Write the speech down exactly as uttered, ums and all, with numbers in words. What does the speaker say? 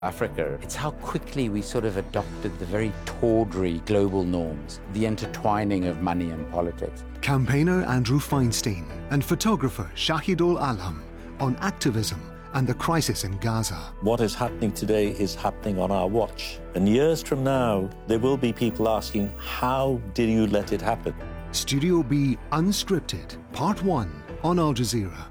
Africa. It's how quickly we sort of adopted the very tawdry global norms, the intertwining of money and politics. Campaigner Andrew Feinstein and photographer Shahidul Alam on activism and the crisis in Gaza. What is happening today is happening on our watch. And years from now, there will be people asking, how did you let it happen? Studio B Unscripted, Part one on Al Jazeera.